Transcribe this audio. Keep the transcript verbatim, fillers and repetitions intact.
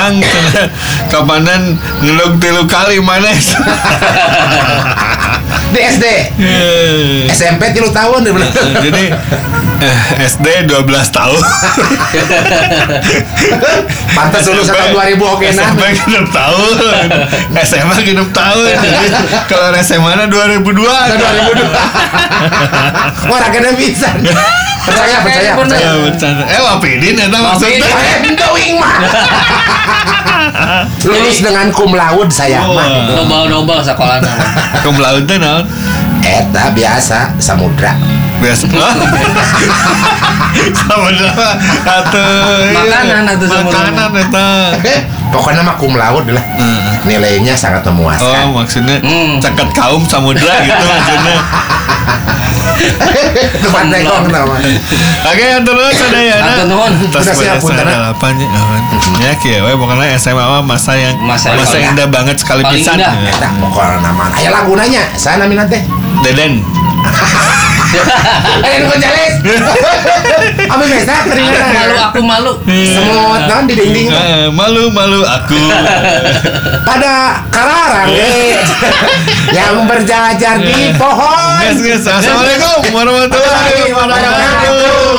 Kang kapanan ngelog tilu kali manes. Di S D. S M P tilu tahun deh bener. Jadi eh, S D dua belas tahun. Pantas lulus tahun dua ribu oke S nah. M P genep tahun. S M A genep tahun. Jadi kalau S M A dua ribu dua. dua ribu dua. Wah, kena bisa. Percaya, percaya, percaya. Ya bercanda. Eh Wapidin eta maksudnya. Eh, doing mah. Lulus dengan cum laude saya mah. Nobel-nobel sekolahna. Cum laude teh naon? Eta biasa samudra. Biasa. Samudra atuh. Makanan atuh samudra. Makanan eta. Pokoknya mah cum laude lah. Nilainya sangat memuaskan. Oh, maksudnya Hmm. caket kaum samudra gitu maksudnya. Tempat nekong namanya. Oke, terus ada ya. Atur nuhun. Tas Udah siap, pada punten, delapan ya. Ya kieu we pokoknya S M A mah masa yang Masa masa, yang indah banget sekali paling pisan. indah. Eta pokoknya nama. Aya lagunanya. Sana minat teh. Deden. Eden Gonzales. Abi mesa keringan. Malu aku malu. Semut naon di dinding. Eh, malu malu aku. Pada kararang eh. Yang berjajar di pohon. Guys, guys, assalamualaikum warahmatullahi wabarakatuh.